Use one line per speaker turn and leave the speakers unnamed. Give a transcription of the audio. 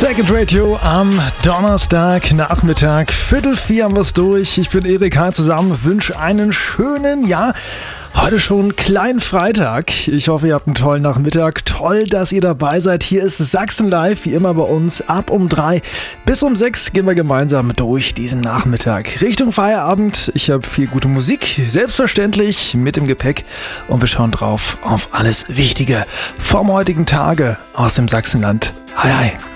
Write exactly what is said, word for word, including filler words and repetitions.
Second Radio am Donnerstag Nachmittag, Viertel vier haben wir es durch. Ich bin Erik Hein zusammen, wünsche einen schönen, ja, heute schon kleinen Freitag. Ich hoffe, ihr habt einen tollen Nachmittag. Toll, dass ihr dabei seid. Hier ist Sachsen Live, wie immer bei uns, ab um drei bis um sechs gehen wir gemeinsam durch diesen Nachmittag. Richtung Feierabend. Ich habe viel gute Musik, selbstverständlich mit im Gepäck. Und wir schauen drauf auf alles Wichtige vom heutigen Tage aus dem Sachsenland. Hi, hi.